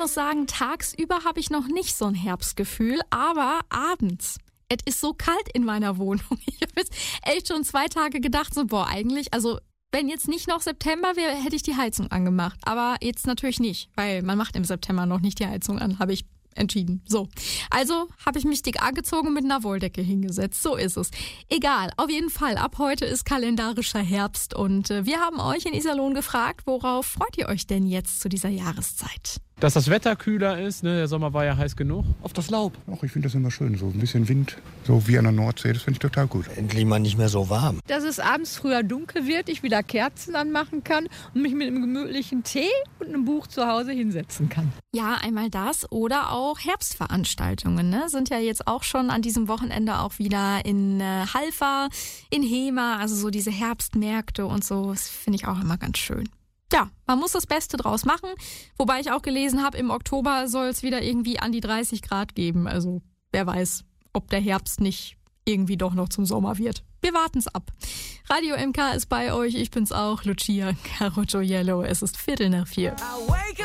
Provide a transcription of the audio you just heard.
muss sagen, tagsüber habe ich noch nicht so ein Herbstgefühl, aber abends. Es ist so kalt in meiner Wohnung. Ich habe jetzt echt schon 2 Tage gedacht, so eigentlich, also wenn jetzt nicht noch September wäre, hätte ich die Heizung angemacht. Aber jetzt natürlich nicht, weil man macht im September noch nicht die Heizung an, habe ich entschieden. So, also habe ich mich dick angezogen und mit einer Wolldecke hingesetzt. So ist es. Egal, auf jeden Fall, ab heute ist kalendarischer Herbst und wir haben euch in Iserlohn gefragt, worauf freut ihr euch denn jetzt zu dieser Jahreszeit? Dass das Wetter kühler ist, ne? Der Sommer war ja heiß genug. Auf das Laub. Ach, ich finde das immer schön, so ein bisschen Wind, so wie an der Nordsee, das finde ich total gut. Endlich mal nicht mehr so warm. Dass es abends früher dunkel wird, ich wieder Kerzen anmachen kann und mich mit einem gemütlichen Tee und einem Buch zu Hause hinsetzen kann. Ja, einmal das oder auch Herbstveranstaltungen, ne? Sind ja jetzt auch schon an diesem Wochenende auch wieder in Halver, in Hemer, also so diese Herbstmärkte und so, das finde ich auch immer ganz schön. Ja, man muss das Beste draus machen, wobei ich auch gelesen habe, im Oktober soll es wieder irgendwie an die 30 Grad geben. Also wer weiß, ob der Herbst nicht irgendwie doch noch zum Sommer wird. Wir warten's ab. Radio MK ist bei euch, ich bin's auch, Lucia Caro Gioiello. Es ist 3:45.